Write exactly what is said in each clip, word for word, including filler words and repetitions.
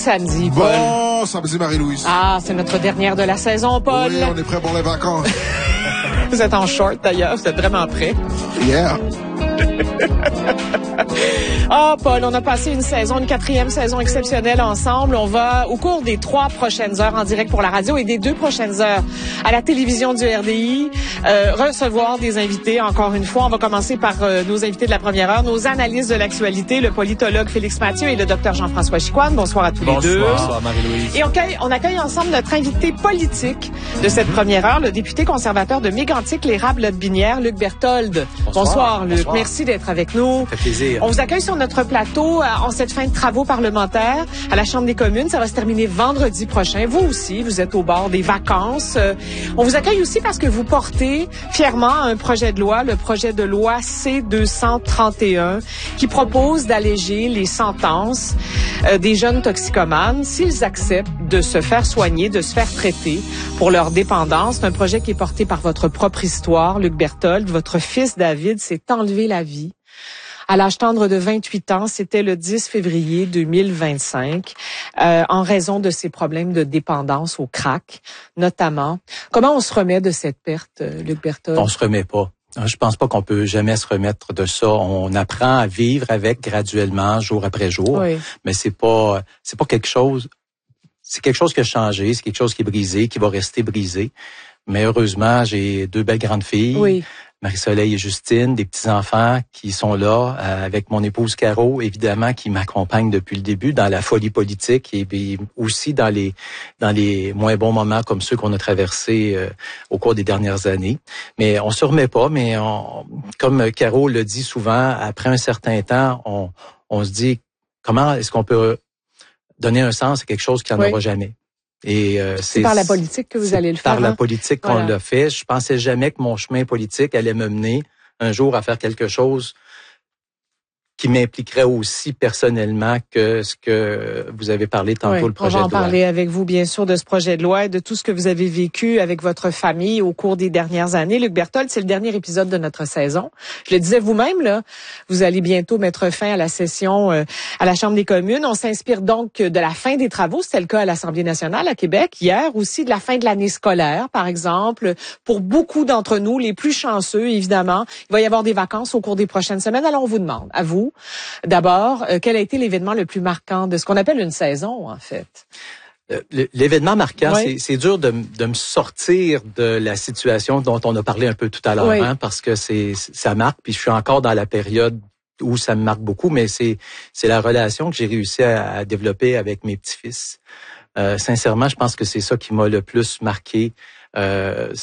samedi, Paul. Bon samedi, Marie-Louise. Ah, c'est notre dernière de la saison, Paul. Oui, on est prêt pour les vacances. Vous êtes en short, d'ailleurs. Vous êtes vraiment prêts. Yeah. Ah, oh, Paul, on a passé une saison, une quatrième saison exceptionnelle ensemble. On va, au cours des trois prochaines heures en direct pour la radio et des deux prochaines heures à la télévision du R D I, euh, recevoir des invités. Encore une fois, on va commencer par euh, nos invités de la première heure, nos analystes de l'actualité, le politologue Félix Mathieu et le docteur Jean-François Chicoine. Bonsoir à tous Bonsoir. les deux. Bonsoir, Marie-Louise. Et on accueille, on accueille ensemble notre invité politique de cette mm-hmm. première heure, le député conservateur de Mégantic, l'érable Lotbinière, Luc Berthold. Bonsoir, Bonsoir Luc. Bonsoir. Merci d'être avec nous. Ça fait plaisir. On vous accueille sur notre plateau en cette fin de travaux parlementaires à la Chambre des communes. Ça va se terminer vendredi prochain. Vous aussi, vous êtes au bord des vacances. On vous accueille aussi parce que vous portez fièrement un projet de loi, le projet de loi C deux cent trente et un, qui propose d'alléger les sentences des jeunes toxicomanes s'ils acceptent de se faire soigner, de se faire traiter pour leur dépendance. C'est un projet qui est porté par votre propre histoire, Luc Berthold. Votre fils David s'est enlevé la vie à l'âge tendre de vingt-huit ans, c'était le dix février deux mille vingt-cinq, euh, en raison de ses problèmes de dépendance au crack, notamment. Comment on se remet de cette perte, Luc Berthold? On se remet pas. Je pense pas qu'on peut jamais se remettre de ça. On apprend à vivre avec graduellement, jour après jour. Oui. Mais c'est pas, c'est pas quelque chose, c'est quelque chose qui a changé, c'est quelque chose qui est brisé, qui va rester brisé. Mais heureusement, j'ai deux belles grandes filles. Oui. Marie-Soleil et Justine, des petits-enfants qui sont là, euh, avec mon épouse Caro, évidemment, qui m'accompagne depuis le début dans la folie politique et, et aussi dans les dans les moins bons moments comme ceux qu'on a traversés euh, au cours des dernières années. Mais on se remet pas, mais on, comme Caro le dit souvent, après un certain temps, on, on se dit comment est-ce qu'on peut donner un sens à quelque chose qui n'en oui. aura jamais. Et euh, c'est, c'est par la politique que vous allez le faire. Par la hein? politique qu'on voilà. l'a fait. Je pensais jamais que mon chemin politique allait me mener un jour à faire quelque chose qui m'impliquerait aussi personnellement que ce que vous avez parlé tantôt, oui, le projet de loi. On va en parler avec vous, bien sûr, de ce projet de loi et de tout ce que vous avez vécu avec votre famille au cours des dernières années. Luc Berthold, c'est le dernier épisode de notre saison. Je le disais vous-même, là, vous allez bientôt mettre fin à la session euh, à la Chambre des communes. On s'inspire donc de la fin des travaux. C'était le cas à l'Assemblée nationale à Québec hier, aussi de la fin de l'année scolaire, par exemple. Pour beaucoup d'entre nous, les plus chanceux, évidemment, il va y avoir des vacances au cours des prochaines semaines. Alors, on vous demande, à vous, d'abord, euh, quel a été l'événement le plus marquant de ce qu'on appelle une saison, en fait? L'événement marquant, oui. c'est, c'est dur de, de me sortir de la situation dont on a parlé un peu tout à l'heure, oui. hein, parce que c'est ça marque, puis je suis encore dans la période où ça me marque beaucoup, mais c'est c'est la relation que j'ai réussi à, à développer avec mes petits-fils. Euh, sincèrement, je pense que c'est ça qui m'a le plus marqué. Euh,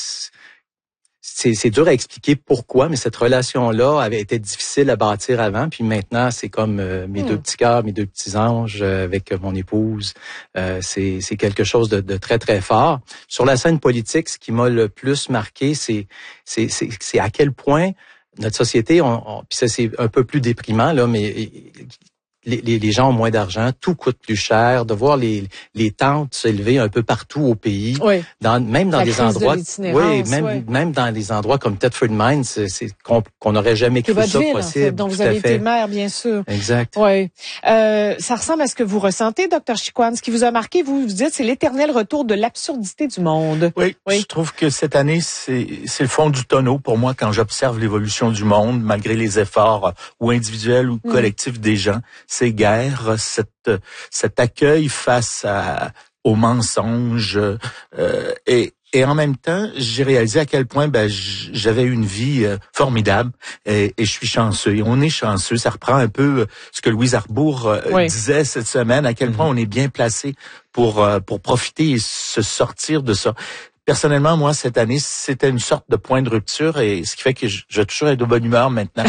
C'est, c'est dur à expliquer pourquoi, mais cette relation-là avait été difficile à bâtir avant. Puis maintenant, c'est comme euh, mes mmh. deux petits cœurs, mes deux petits anges euh, avec mon épouse. Euh, c'est, c'est quelque chose de, de très, très fort. Sur la scène politique, ce qui m'a le plus marqué, c'est, c'est, c'est, c'est à quel point notre société, on, on, puis ça c'est un peu plus déprimant, là, mais les, les, les gens ont moins d'argent, tout coûte plus cher, de voir les, les tentes s'élever un peu partout au pays, oui. dans, même dans La des endroits, de oui, même oui. même dans des endroits comme Thetford Mines, c'est, c'est qu'on qu'on n'aurait jamais cru ça ville, possible. En fait, dont vous avez été maire, bien sûr. Exact. Oui. Euh, ça ressemble à ce que vous ressentez, docteur Chicoine. Ce qui vous a marqué, vous vous dites, c'est l'éternel retour de l'absurdité du monde. Oui, oui. Je trouve que cette année, c'est c'est le fond du tonneau pour moi quand j'observe l'évolution du monde, malgré les efforts ou individuels ou collectifs mmh. des gens. Ces guerres, cette cet accueil face à aux mensonges euh, et et en même temps, j'ai réalisé à quel point ben j'avais une vie euh, formidable et, et je suis chanceux. Et on est chanceux. Ça reprend un peu ce que Louise Arbour euh, oui. disait cette semaine, à quel point on est bien placé pour euh, pour profiter et se sortir de ça. Personnellement, moi, cette année, c'était une sorte de point de rupture et ce qui fait que je, je vais toujours être de bonne humeur maintenant.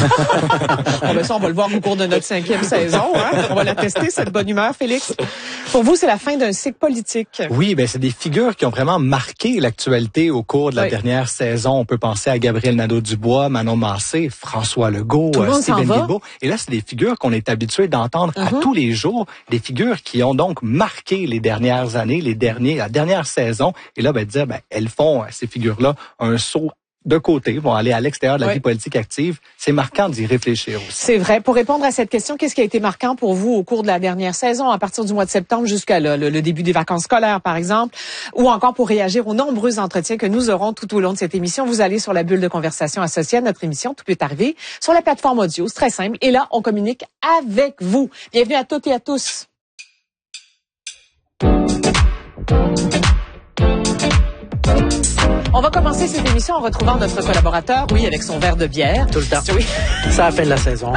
Bon, ben ça, on va le voir au cours de notre cinquième saison. Hein? On va la tester, cette bonne humeur, Félix. Pour vous, c'est la fin d'un cycle politique. Oui, ben c'est des figures qui ont vraiment marqué l'actualité au cours de la oui. dernière saison. On peut penser à Gabriel Nadeau-Dubois, Manon Massé, François Legault, euh, Stephen Guilbeault. Et là, c'est des figures qu'on est habitué d'entendre uh-huh. à tous les jours. Des figures qui ont donc marqué les dernières années, les derniers, la dernière saison. Et là, ben dire, ben, elles font, ces figures-là, un saut de côté, vont aller à l'extérieur de la oui. vie politique active. C'est marquant d'y réfléchir aussi. C'est vrai. Pour répondre à cette question, qu'est-ce qui a été marquant pour vous au cours de la dernière saison, à partir du mois de septembre jusqu'à là, le, le début des vacances scolaires, par exemple, ou encore pour réagir aux nombreux entretiens que nous aurons tout au long de cette émission, vous allez sur la bulle de conversation associée à notre émission. Tout peut arriver sur la plateforme audio. C'est très simple. Et là, on communique avec vous. Bienvenue à toutes et à tous. On va commencer cette émission en retrouvant notre collaborateur, oui, avec son verre de bière. Tout le temps. Oui. C'est la fin de la saison.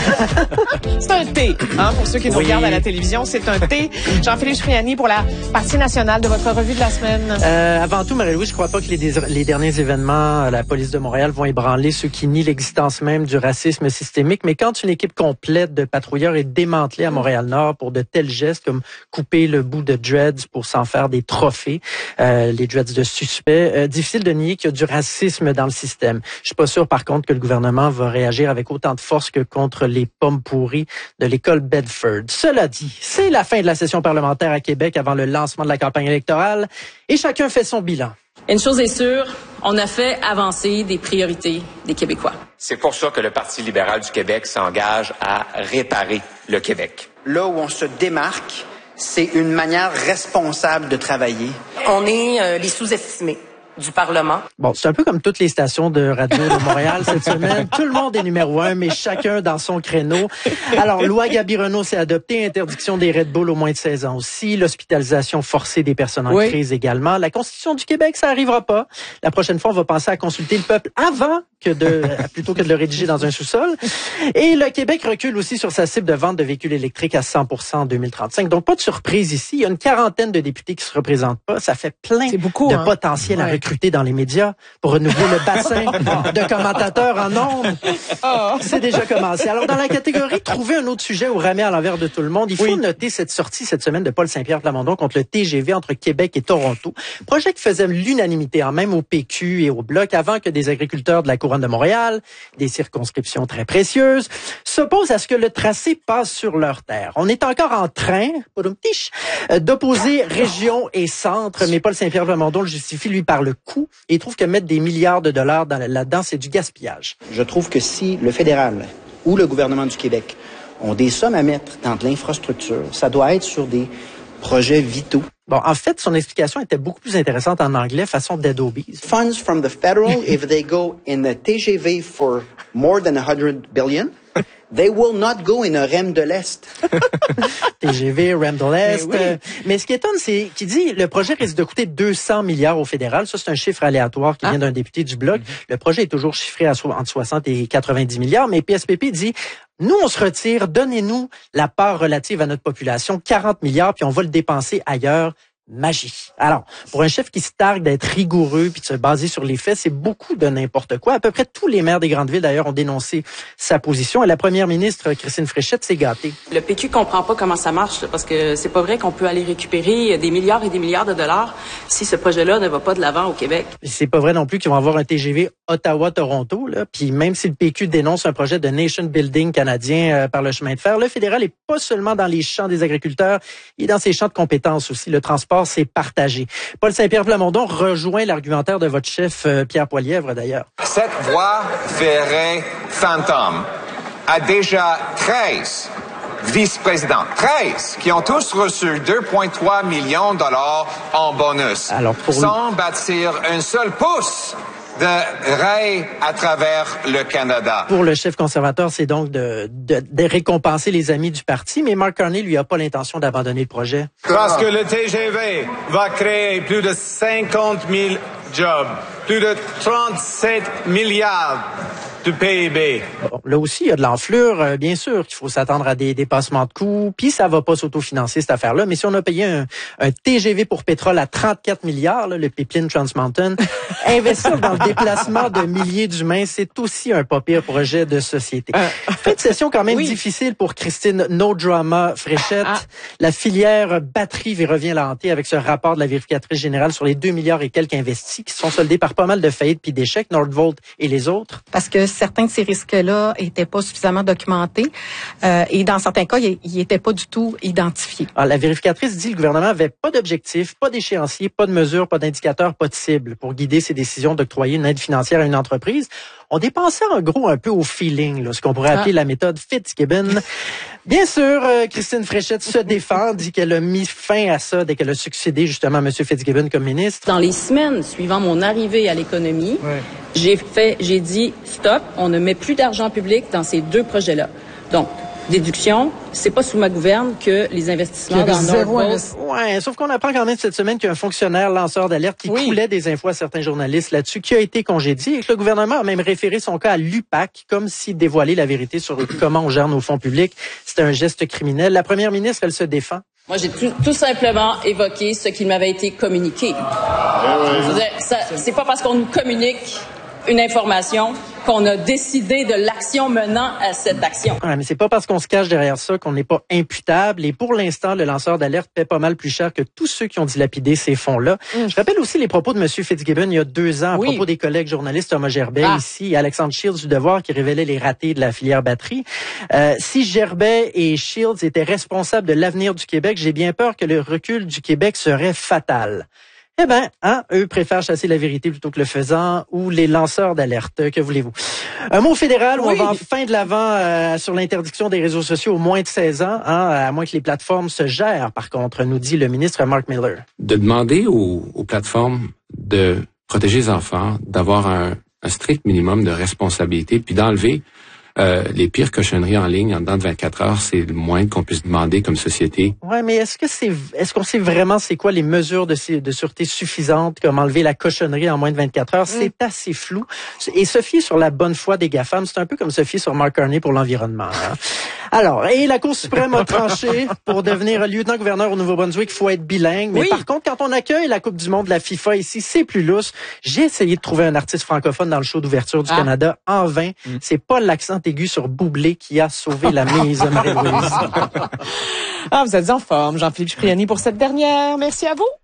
C'est un thé, hein, pour ceux qui nous oui. regardent à la télévision, c'est un thé. Jean-Philippe Cipriani pour la partie nationale de votre revue de la semaine. Euh, avant tout, Marie-Louise, je crois pas que les, les derniers événements à la police de Montréal vont ébranler ceux qui nient l'existence même du racisme systémique. Mais quand une équipe complète de patrouilleurs est démantelée à Montréal-Nord pour de tels gestes comme couper le bout de dreads pour s'en faire des trophées, euh, les dreads de suspects, euh, difficile de nier qu'il y a du racisme dans le système. Je suis pas sûr, par contre, que le gouvernement va réagir avec autant de force que contre les pommes pourries de l'école Bedford. Cela dit, c'est la fin de la session parlementaire à Québec avant le lancement de la campagne électorale et chacun fait son bilan. Une chose est sûre, on a fait avancer des priorités des Québécois. C'est pour ça que le Parti libéral du Québec s'engage à réparer le Québec. Là où on se démarque, c'est une manière responsable de travailler. On est euh, les sous-estimés du Parlement. Bon, c'est un peu comme toutes les stations de radio de Montréal cette semaine. Tout le monde est numéro un, mais chacun dans son créneau. Alors, loi Gabi-Renault s'est adoptée, interdiction des Red Bull au moins de seize ans aussi, l'hospitalisation forcée des personnes en oui. crise également. La Constitution du Québec, ça arrivera pas. La prochaine fois, on va penser à consulter le peuple avant que de, plutôt que de le rédiger dans un sous-sol. Et le Québec recule aussi sur sa cible de vente de véhicules électriques à cent pour cent en deux mille trente-cinq. Donc, pas de surprise ici. Il y a une quarantaine de députés qui se représentent pas. Ça fait plein beaucoup, de hein? potentiel ouais. à recruter dans les médias pour renouveler le bassin de commentateurs en ondes. Oh. C'est déjà commencé. Alors, dans la catégorie « Trouver un autre sujet ou ramer à l'envers de tout le monde », il faut oui. noter cette sortie cette semaine de Paul Saint-Pierre Plamondon contre le T G V entre Québec et Toronto. Projet qui faisait l'unanimité, hein, même au P Q et au Bloc, avant que des agriculteurs de la Couronne de Montréal, des circonscriptions très précieuses, s'opposent à ce que le tracé passe sur leur terre. On est encore en train, d'opposer région et centre, mais Paul Saint-Pierre Plamondon le justifie, lui, par le coût, et il trouve que mettre des milliards de dollars dans, là-dedans, c'est du gaspillage. Je trouve que si le fédéral ou le gouvernement du Québec ont des sommes à mettre dans de l'infrastructure, ça doit être sur des projets vitaux. Bon, en fait, son explication était beaucoup plus intéressante en anglais, façon Dead Obies. Funds from the federal, if they go in the T G V for more than one hundred billion, they will not go in a R E M de l'Est. T G V, R E M de l'Est. Mais, oui. Mais ce qui étonne, c'est qu'il dit le projet risque de coûter deux cents milliards au fédéral. Ça, c'est un chiffre aléatoire qui ah. vient d'un député du Bloc. Mm-hmm. Le projet est toujours chiffré à so- entre soixante et quatre-vingt-dix milliards, mais P S P P dit nous, on se retire, donnez-nous la part relative à notre population, quarante milliards, puis on va le dépenser ailleurs. Magie. Alors, pour un chef qui se targue d'être rigoureux puis de se baser sur les faits, c'est beaucoup de n'importe quoi. À peu près tous les maires des grandes villes, d'ailleurs, ont dénoncé sa position. Et la première ministre, Christine Fréchette, s'est gâtée. Le P Q comprend pas comment ça marche, là, parce que c'est pas vrai qu'on peut aller récupérer des milliards et des milliards de dollars si ce projet-là ne va pas de l'avant au Québec. C'est pas vrai non plus qu'ils vont avoir un T G V Ottawa-Toronto, là. Puis même si le P Q dénonce un projet de nation building canadien euh, par le chemin de fer, le fédéral est pas seulement dans les champs des agriculteurs, il est dans ses champs de compétences aussi. Le transport, c'est partagé. Paul Saint-Pierre Plamondon rejoint l'argumentaire de votre chef euh, Pierre Poilievre, d'ailleurs. Cette voie ferrée fantôme a déjà treize vice-présidents, treize, qui ont tous reçu deux virgule trois millions de dollars en bonus, Alors pour sans le... bâtir un seul pouce de rails à travers le Canada. Pour le chef conservateur, c'est donc de, de, de récompenser les amis du parti, mais Mark Carney, lui, a pas l'intention d'abandonner le projet. Parce que le T G V va créer plus de cinquante mille jobs, plus de trente-sept milliards de P I B. Bon, là aussi, il y a de l'enflure, euh, bien sûr, qu'il faut s'attendre à des dépassements de coûts, puis ça va pas s'autofinancer, cette affaire-là. Mais si on a payé un, un T G V pour pétrole à trente-quatre milliards, là, le pipeline Trans Mountain, investir dans le déplacement de milliers d'humains, c'est aussi un pas pire projet de société. Fin de session quand même oui. difficile pour Christine No Drama Fréchette. Ah. La filière batterie revient la hanter avec ce rapport de la vérificatrice générale sur les deux milliards et quelques investis qui sont soldés par pas mal de faillites puis d'échecs, Nordvolt et les autres. Parce que certains de ces risques-là étaient pas suffisamment documentés euh, et dans certains cas, ils n'étaient pas du tout identifiés. Alors, la vérificatrice dit que le gouvernement avait pas d'objectif, pas d'échéancier, pas de mesures, pas d'indicateurs, pas de cible pour guider ses décisions d'octroyer une aide financière à une entreprise. On dépensait en gros un peu au feeling, là, ce qu'on pourrait appeler ah. la méthode Fitzgibbon. Bien sûr, euh, Christine Fréchette se défend, dit qu'elle a mis fin à ça dès qu'elle a succédé justement à M. Fitzgibbon comme ministre. Dans les semaines suivant mon arrivée à l'économie, ouais. j'ai fait, j'ai dit stop, on ne met plus d'argent public dans ces deux projets-là. Donc, déduction, c'est pas sous ma gouverne que les investissements dans Northvolt... Ouais, sauf qu'on apprend quand même cette semaine qu'il y a un fonctionnaire lanceur d'alerte qui oui. coulait des infos à certains journalistes là-dessus, qui a été congédié et que le gouvernement a même référé son cas à l'U P A C, comme si dévoiler la vérité sur comment on gère nos fonds publics, c'était un geste criminel. La première ministre, elle se défend. Moi, j'ai tout, tout simplement évoqué ce qui m'avait été communiqué. Je veux dire, ça, c'est pas parce qu'on nous communique une information qu'on a décidé de l'action menant à cette action. Ouais, mais c'est pas parce qu'on se cache derrière ça qu'on n'est pas imputable. Et pour l'instant, le lanceur d'alerte paie pas mal plus cher que tous ceux qui ont dilapidé ces fonds-là. Mmh. Je rappelle aussi les propos de M. Fitzgibbon il y a deux ans à oui. propos des collègues journalistes Thomas Gerbet ah. ici et Alexandre Shields du Devoir qui révélait les ratés de la filière batterie. Euh, si Gerbet et Shields étaient responsables de l'avenir du Québec, j'ai bien peur que le recul du Québec serait fatal. Eh ben, hein, eux préfèrent chasser la vérité plutôt que le faisant ou les lanceurs d'alerte. Que voulez-vous? Un mot fédéral où oui. on va enfin de l'avant euh, sur l'interdiction des réseaux sociaux aux moins de seize ans, hein, à moins que les plateformes se gèrent, par contre, nous dit le ministre Mark Miller. De demander aux, aux plateformes de protéger les enfants, d'avoir un, un strict minimum de responsabilité, puis d'enlever Euh, les pires cochonneries en ligne en dedans de vingt-quatre heures, c'est le moins qu'on puisse demander comme société. Ouais, mais est-ce que c'est, est-ce qu'on sait vraiment c'est quoi les mesures de, de sûreté suffisantes comme enlever la cochonnerie en moins de vingt-quatre heures? Mm. C'est assez flou. Et se fier sur la bonne foi des GAFAM, c'est un peu comme se fier sur Mark Carney pour l'environnement. Hein? Alors, et la Cour suprême a tranché pour devenir lieutenant-gouverneur au Nouveau-Brunswick, il faut être bilingue. Mais oui. par contre, quand on accueille la Coupe du monde de la FIFA ici, c'est plus lousse. J'ai essayé de trouver un artiste francophone dans le show d'ouverture du ah. Canada. En vain, mm. c'est pas l'accent aigu sur Boublé qui a sauvé la mise, Marie-Louise. Ah, vous êtes en forme, Jean-Philippe Cipriani, pour cette dernière. Merci à vous.